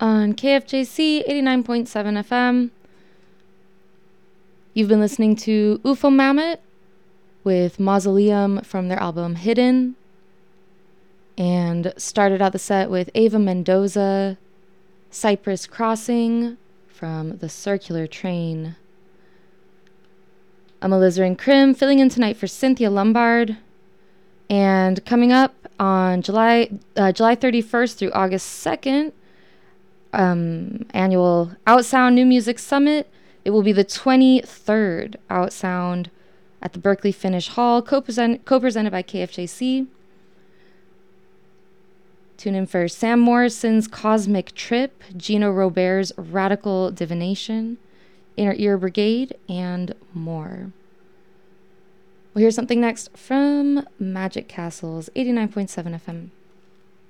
on KFJC 89.7 FM. You've been listening to UFO Mammoth with Mausoleum from their album Hidden, and started out the set with Ava Mendoza, Cypress Crossing from The Circular Train. I'm Alizarin Krim, filling in tonight for Cynthia Lombard. And coming up on July 31st through August 2nd, annual Outsound New Music Summit. It will be the 23rd Outsound at the Berkeley Finnish Hall, co-presented by KFJC. Tune in for Sam Morrison's Cosmic Trip, Gino Robert's Radical Divination, Inner Ear Brigade, and more. We'll hear something next from Magic Castles, 89.7 FM.